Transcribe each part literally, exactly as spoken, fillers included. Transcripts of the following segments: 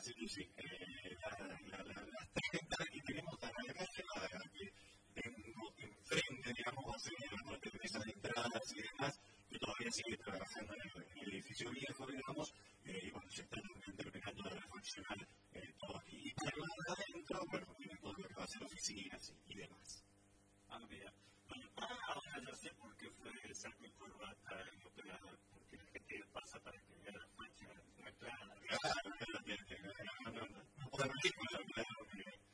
Así que sí, eh, la, la, la, las tres ventanas que tenemos están en la calle, la que enfrente, digamos, va a ser la parte de mesa de entradas y demás, que todavía sigue trabajando en el, en el edificio viejo, digamos, eh, y bueno, se están terminando de refaccionar eh, todo aquí. Y para el lado de adentro, bueno, tiene todo lo que va a ser oficinas y, y demás. Ah, mira. Bueno, ahora ya sé por qué fue el saco y corbata en el operador, porque la gente pasa para que vea la facha muy clara. Claro, claramente, no, no, no, no podemos ir con el operador.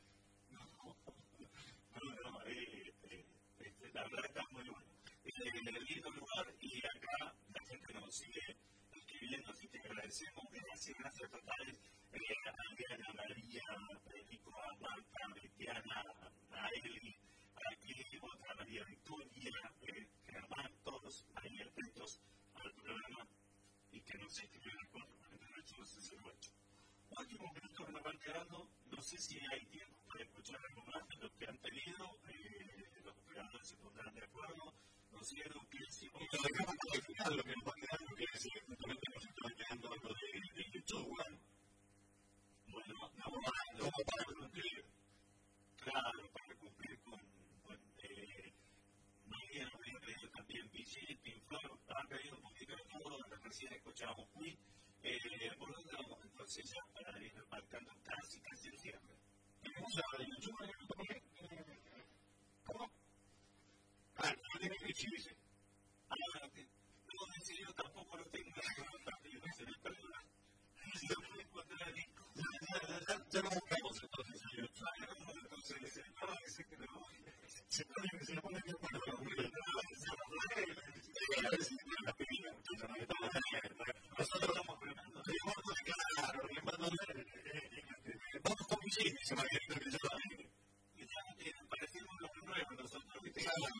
No, no, eh, eh, eh, la verdad está muy bueno. Eh, lindo lugar y acá la gente nos sigue escribiendo, así que agradecemos. Gracias, gracias totales eh, a Adriana, a María, a Nico, a Marta, a Betiana, a Eli, aquí otra María Victoria, eh, Germán, todos ahí atentos al programa y que nos escriben por el ocho cero ocho. Últimos minutos que nos van quedando, no sé si hay tiempo para escuchar algo más de lo que han pedido, eh, los operadores se pondrán de acuerdo, no sé, lo que decimos. Lo dejamos para el final, lo que nos va quedando, que es justamente nos estaba quedando algo de, de YouTube, bueno. Bueno, no, como para cumplir, claro, para cumplir con, con eh, María, nos había pedido también Vigil, Pinflor, han pedido un poquito de todo, recién escuchábamos Queen. Eh, ¿Por dónde vamos entonces ya para ir marcando casi, casi el cierre? Tenemos a YouTube, ¿cómo? Ah, no tiene que dice. Ah, no, no, dice yo tampoco lo tengo, no se me perdona. Yo puedo encontrar el disco. Ya lo buscamos entonces a YouTube. Entonces, no, dice que no. Se pone que se pone que para la mujer. Nosotros estamos preparando. Claro, vamos con Vigil, dice Margarita, que yo también. Parecemos los nuevos nosotros. Claro,